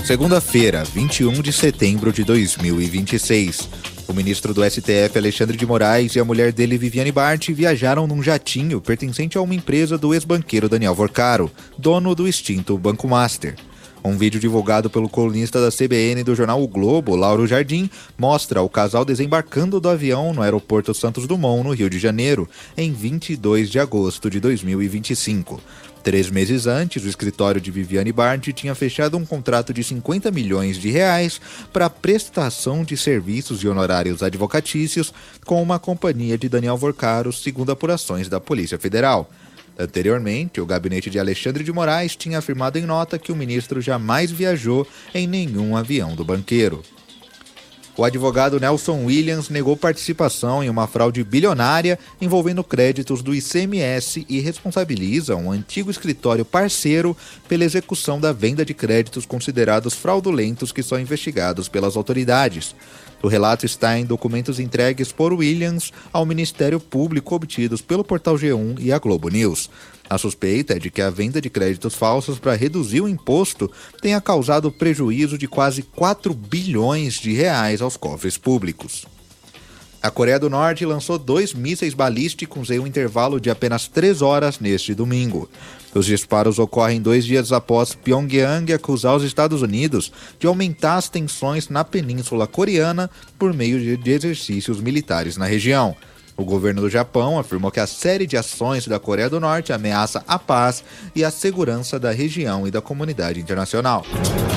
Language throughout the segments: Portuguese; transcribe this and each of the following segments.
Segunda-feira, 21 de setembro de 2026. O ministro do STF, Alexandre de Moraes, e a mulher dele, Viviane Bart, viajaram num jatinho pertencente a uma empresa do ex-banqueiro Daniel Vorcaro, dono do extinto Banco Master. Um vídeo divulgado pelo colunista da CBN do jornal O Globo, Lauro Jardim, mostra o casal desembarcando do avião no aeroporto Santos Dumont, no Rio de Janeiro, em 22 de agosto de 2025. 3 meses antes, o escritório de Viviane Bart tinha fechado um contrato de 50 milhões de reais para prestação de serviços e honorários advocatícios com uma companhia de Daniel Vorcaro, segundo apurações da Polícia Federal. Anteriormente, o gabinete de Alexandre de Moraes tinha afirmado em nota que o ministro jamais viajou em nenhum avião do banqueiro. O advogado Nelson Williams negou participação em uma fraude bilionária envolvendo créditos do ICMS e responsabiliza um antigo escritório parceiro pela execução da venda de créditos considerados fraudulentos que são investigados pelas autoridades. O relato está em documentos entregues por Williams ao Ministério Público obtidos pelo Portal G1 e a Globo News. A suspeita é de que a venda de créditos falsos para reduzir o imposto tenha causado prejuízo de quase 4 bilhões de reais aos cofres públicos. A Coreia do Norte lançou 2 mísseis balísticos em um intervalo de apenas 3 horas neste domingo. Os disparos ocorrem 2 dias após Pyongyang acusar os Estados Unidos de aumentar as tensões na Península Coreana por meio de exercícios militares na região. O governo do Japão afirmou que a série de ações da Coreia do Norte ameaça a paz e a segurança da região e da comunidade internacional.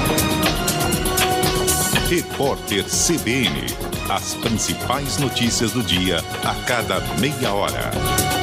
Repórter CBN. As principais notícias do dia a cada meia hora.